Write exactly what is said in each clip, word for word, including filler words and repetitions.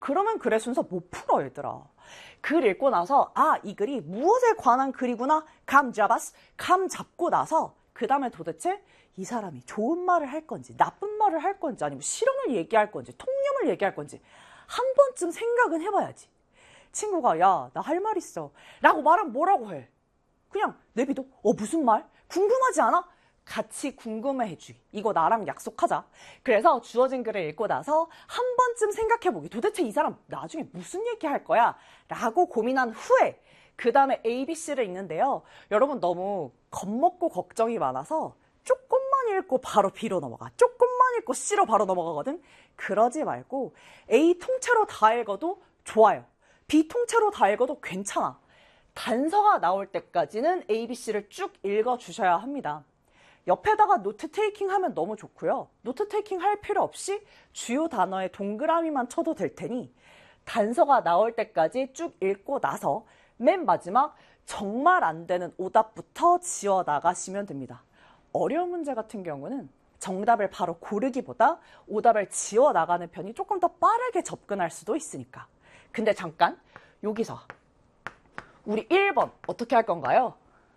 그러면 글의 순서 못 풀어, 얘들아. 글 읽고 나서 아, 이 글이 무엇에 관한 글이구나 감 잡았어. 감 잡고 나서 그 다음에 도대체 이 사람이 좋은 말을 할 건지 나쁜 말을 할 건지 아니면 실험을 얘기할 건지 통념을 얘기할 건지 한 번쯤 생각은 해봐야지. 친구가 야, 나 할 말 있어 라고 말하면 뭐라고 해? 그냥 내비도 어 무슨 말? 궁금하지 않아? 같이 궁금해해주기. 이거 나랑 약속하자. 그래서 주어진 글을 읽고 나서 한 번쯤 생각해보기. 도대체 이 사람 나중에 무슨 얘기할 거야? 라고 고민한 후에 그 다음에 A, B, C를 읽는데요. 여러분 너무 겁먹고 걱정이 많아서 조금만 읽고 바로 B로 넘어가. 조금만 읽고 C로 바로 넘어가거든. 그러지 말고 A 통째로 다 읽어도 좋아요. B 통째로 다 읽어도 괜찮아. 단서가 나올 때까지는 A, B, C를 쭉 읽어주셔야 합니다. 옆에다가 노트 테이킹 하면 너무 좋고요. 노트 테이킹 할 필요 없이 주요 단어에 동그라미만 쳐도 될 테니 단서가 나올 때까지 쭉 읽고 나서 맨 마지막 정말 안 되는 오답부터 지워 나가시면 됩니다. 어려운 문제 같은 경우는 정답을 바로 고르기보다 오답을 지워 나가는 편이 조금 더 빠르게 접근할 수도 있으니까. 근데 잠깐 여기서 우리 일 번 어떻게 할 건가요?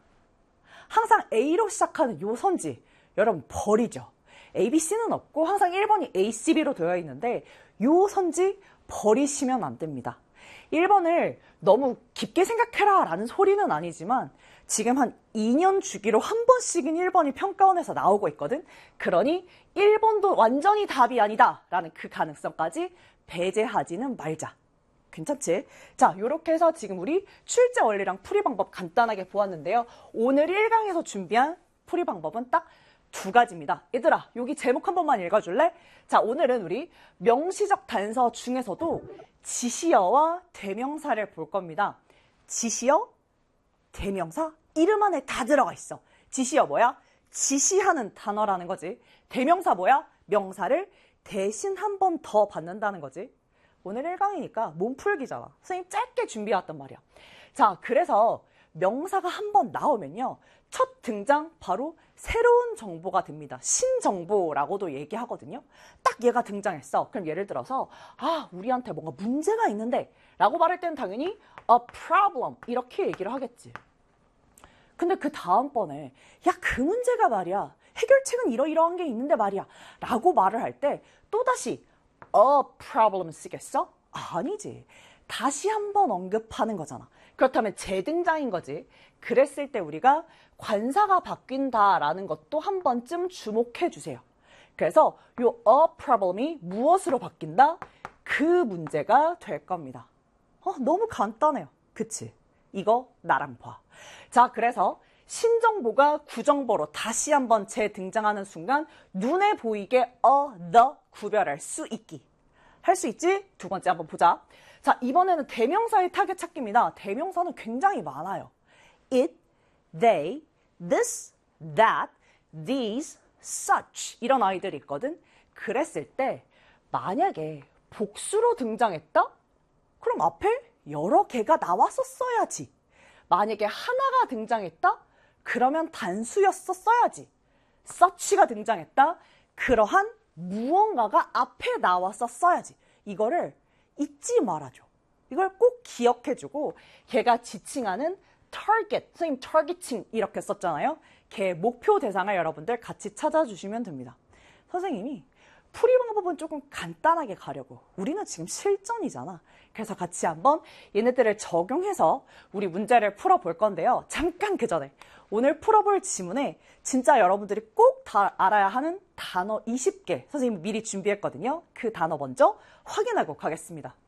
항상 A로 시작하는 요 선지 여러분 버리죠. A, B, C는 없고 항상 일 번이 A, C, B로 되어 있는데 요 선지 버리시면 안 됩니다. 일 번을 너무 깊게 생각해라 라는 소리는 아니지만 지금 한 이 년 주기로 한 번씩은 일 번이 평가원에서 나오고 있거든. 그러니 일 번도 완전히 답이 아니다 라는 그 가능성까지 배제하지는 말자. 괜찮지? 자, 이렇게 해서 지금 우리 출제 원리랑 풀이 방법 간단하게 보았는데요. 오늘 일 강에서 준비한 풀이 방법은 딱 두 가지입니다. 얘들아, 여기 제목 한 번만 읽어줄래? 자, 오늘은 우리 명시적 단서 중에서도 지시어와 대명사를 볼 겁니다. 지시어, 대명사, 이름 안에 다 들어가 있어. 지시어 뭐야? 지시하는 단어라는 거지. 대명사 뭐야? 명사를 대신 한 번 더 받는다는 거지. 오늘 일 강이니까 몸풀기잖아. 선생님 짧게 준비해왔단 말이야. 자, 그래서 명사가 한 번 나오면요. 첫 등장 바로 새로운 정보가 됩니다. 신정보라고도 얘기하거든요. 딱 얘가 등장했어. 그럼 예를 들어서 아, 우리한테 뭔가 문제가 있는데 라고 말할 때는 당연히 a problem 이렇게 얘기를 하겠지. 근데 그 다음번에 야, 그 문제가 말이야. 해결책은 이러이러한 게 있는데 말이야. 라고 말을 할 때 또다시 a problem 쓰겠어? 아니지. 다시 한번 언급하는 거잖아. 그렇다면 재등장인 거지. 그랬을 때 우리가 관사가 바뀐다라는 것도 한 번쯤 주목해 주세요. 그래서 요 a problem이 무엇으로 바뀐다? 그 문제가 될 겁니다. 어, 너무 간단해요. 그치? 이거 나랑 봐. 자, 그래서 신정보가 구정보로 다시 한번 재등장하는 순간 눈에 보이게 a, the 구별할 수 있기. 할 수 있지? 두 번째 한번 보자. 자, 이번에는 대명사의 타겟 찾기입니다. 대명사는 굉장히 많아요. it, they, this, that, these, such 이런 아이들이 있거든. 그랬을 때 만약에 복수로 등장했다? 그럼 앞에 여러 개가 나왔었어야지. 만약에 하나가 등장했다? 그러면 단수였었어야지. such가 등장했다? 그러한 무언가가 앞에 나왔었어야지. 이거를 잊지 말아줘. 이걸 꼭 기억해주고 걔가 지칭하는 target, 선생님 targeting 이렇게 썼잖아요. 걔 목표 대상을 여러분들 같이 찾아주시면 됩니다. 선생님이 풀이 방법은 조금 간단하게 가려고. 우리는 지금 실전이잖아. 그래서 같이 한번 얘네들을 적용해서 우리 문제를 풀어볼 건데요. 잠깐 그 전에 오늘 풀어볼 지문에 진짜 여러분들이 꼭 다 알아야 하는 단어 이십 개 선생님이 미리 준비했거든요. 그 단어 먼저 확인하고 가겠습니다.